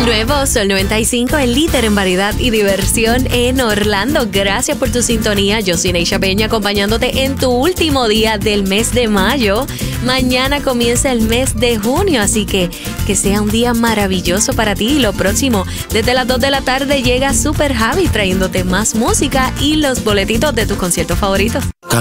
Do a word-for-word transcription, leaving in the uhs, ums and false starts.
Nuevo Sol noventa y cinco, el líder en variedad y diversión en Orlando. Gracias por tu sintonía. Yo soy Neisha Peña, acompañándote en tu último día del mes de mayo. Mañana comienza el mes de junio, así que que sea un día maravilloso para ti. Y lo próximo, desde las dos de la tarde llega Super Javi trayéndote más música y los boletitos de tus conciertos favoritos.